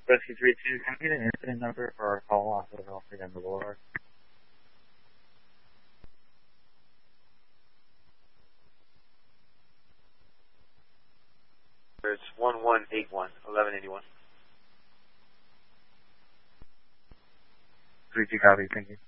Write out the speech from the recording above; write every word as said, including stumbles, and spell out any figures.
Rescue three two, can I get an incident number for our call off of Alfred Boulevard? It's one one eight one, eleven eighty-one. three two copy, thank you.